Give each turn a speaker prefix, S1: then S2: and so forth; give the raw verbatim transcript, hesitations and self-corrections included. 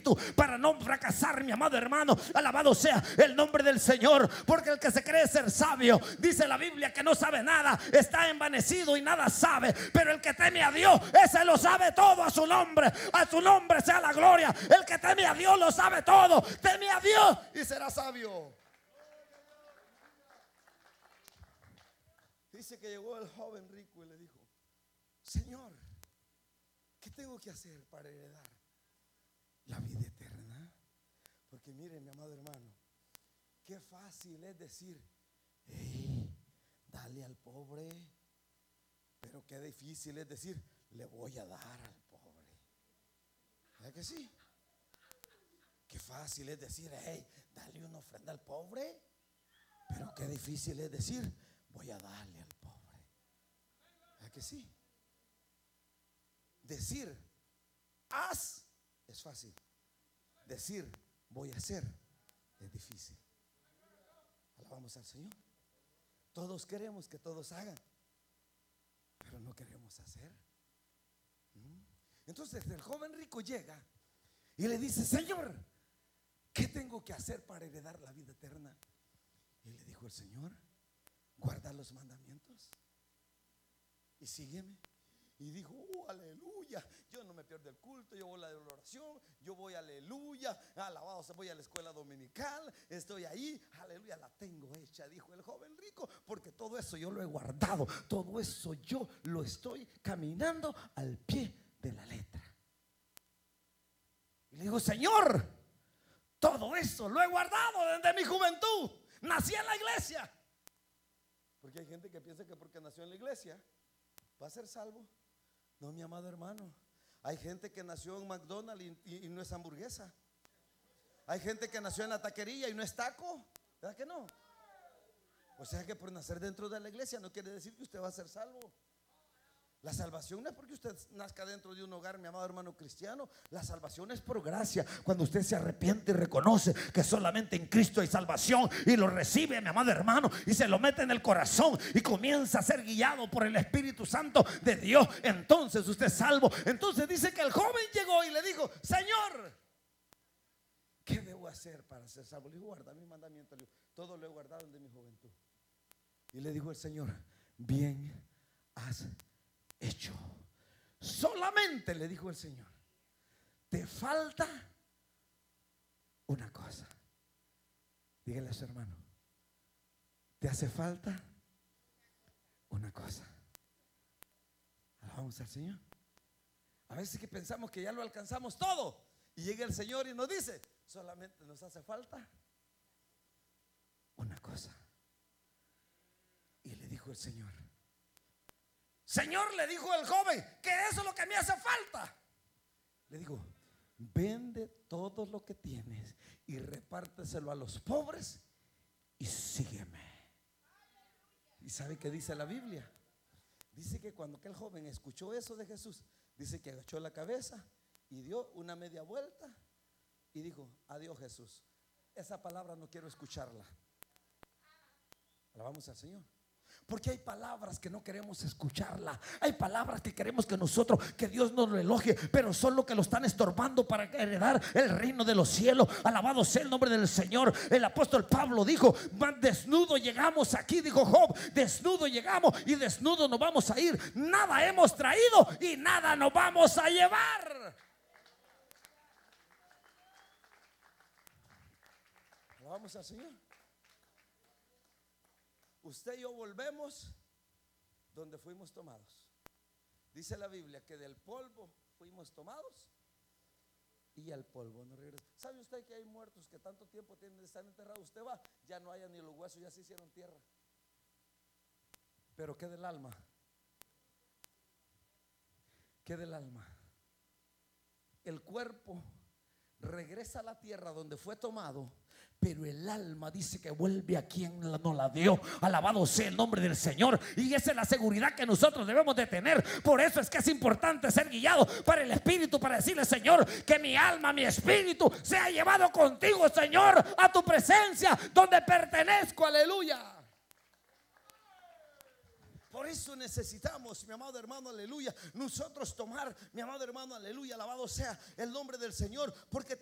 S1: espíritu para no fracasar, mi amado hermano. Alabado sea el nombre del Señor. Porque el que se cree ser sabio, dice la Biblia, que no sabe nada, está envanecido y nada sabe. Pero el que teme a Dios, ese lo sabe todo. A su nombre, a su nombre sea la gloria. El que teme a Dios lo sabe todo. Teme a Dios y será sabio. Dice que llegó el joven rico y le dijo: Señor, ¿qué tengo que hacer para heredar la vida eterna? Porque mire, mi amado hermano, qué fácil es decir: hey, dale al pobre. Pero qué difícil es decir: le voy a dar al pobre. ¿Verdad que sí? Qué fácil es decir: hey, dale una ofrenda al pobre. Pero qué difícil es decir: voy a darle al pobre. ¿Verdad que sí? Decir haz es fácil. Decir voy a hacer es difícil. Alabamos al Señor. Todos queremos que todos hagan, pero no queremos hacer. Entonces el joven rico llega y le dice: Señor, ¿qué tengo que hacer para heredar la vida eterna? Y le dijo el Señor: guardar los mandamientos y sígueme. Y dijo: oh, aleluya, yo no me pierdo el culto, yo voy a la oración, yo voy, aleluya, alabado sea, voy a la escuela dominical, estoy ahí, aleluya, la tengo hecha, dijo el joven rico, porque todo eso yo lo he guardado, todo eso yo lo estoy caminando al pie de la letra. Y le digo: Señor, todo eso lo he guardado desde mi juventud, nací en la iglesia. Porque hay gente que piensa que porque nació en la iglesia va a ser salvo. No, mi amado hermano, hay gente que nació en McDonald's y, y, y no es hamburguesa. Hay gente que nació en la taquería y no es taco. ¿Verdad que no? O sea que por nacer dentro de la iglesia no quiere decir que usted va a ser salvo. La salvación no es porque usted nazca dentro de un hogar, mi amado hermano cristiano. La salvación es por gracia. Cuando usted se arrepiente y reconoce que solamente en Cristo hay salvación y lo recibe, mi amado hermano, y se lo mete en el corazón y comienza a ser guiado por el Espíritu Santo de Dios, entonces usted es salvo. Entonces dice que el joven llegó y le dijo: Señor, ¿qué debo hacer para ser salvo? Le dijo: guarda mis mandamientos. Le dijo: todo lo he guardado desde mi juventud. Y le dijo el Señor: bien has hecho. Solamente, le dijo el Señor, te falta una cosa. Dígale a su hermano: te hace falta una cosa. Alabamos al Señor. A veces que pensamos que ya lo alcanzamos todo, y llega el Señor y nos dice: solamente nos hace falta una cosa. Y le dijo el Señor: Señor, le dijo el joven, que eso es lo que me hace falta. Le dijo: vende todo lo que tienes y repárteselo a los pobres y sígueme. ¿Y sabe qué dice la Biblia? Dice que cuando aquel joven escuchó eso de Jesús, dice que agachó la cabeza y dio una media vuelta y dijo: adiós, Jesús, esa palabra no quiero escucharla. Alabamos al Señor. Porque hay palabras que no queremos escucharla. Hay palabras que queremos que nosotros, que Dios nos lo elogie, pero son lo que lo están estorbando para heredar el reino de los cielos. Alabado sea el nombre del Señor. El apóstol Pablo dijo: desnudo llegamos aquí, dijo Job, desnudo llegamos y desnudo nos vamos a ir. Nada hemos traído y nada nos vamos a llevar. Alabamos al Señor. Usted y yo volvemos donde fuimos tomados. Dice la Biblia que del polvo fuimos tomados y al polvo nos regresamos. ¿Sabe usted que hay muertos que tanto tiempo tienen de estar enterrados? Usted va, ya no haya ni los huesos, ya se hicieron tierra. Pero ¿qué del alma? ¿Qué del alma? El cuerpo regresa a la tierra donde fue tomado, pero el alma dice que vuelve a quien nos la dio. Alabado sea el nombre del Señor. Y esa es la seguridad que nosotros debemos de tener. Por eso es que es importante ser guiado para el Espíritu, para decirle: Señor, que mi alma, mi espíritu sea llevado contigo, Señor, a tu presencia donde pertenezco. Aleluya. Por eso necesitamos, mi amado hermano, aleluya, nosotros tomar, mi amado hermano, aleluya, alabado sea el nombre del Señor, porque